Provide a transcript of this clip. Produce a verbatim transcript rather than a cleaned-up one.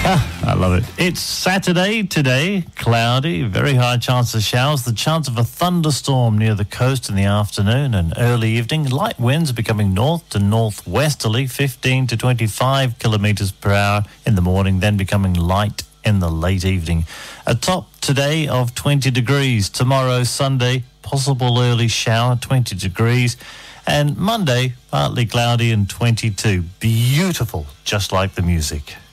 I love it. It's Saturday today, cloudy, very high chance of showers, the chance of a thunderstorm near the coast in the afternoon and early evening. Light winds becoming north to northwesterly, fifteen to twenty-five kilometres per hour in the morning, then becoming light in the late evening. A top today of twenty degrees. Tomorrow, Sunday, possible early shower, twenty degrees. And Monday, partly cloudy and twenty-two. Beautiful, just like the music.